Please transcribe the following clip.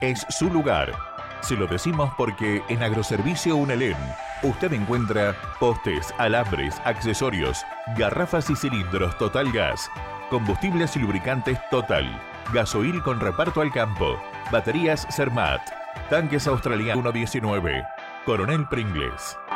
es su lugar. Se lo decimos porque en Agroservicio Unelén usted encuentra postes, alambres, accesorios, garrafas y cilindros Total Gas, combustibles y lubricantes Total, gasoil con reparto al campo, baterías Zermatt, tanques australiano 119, Coronel Pringles.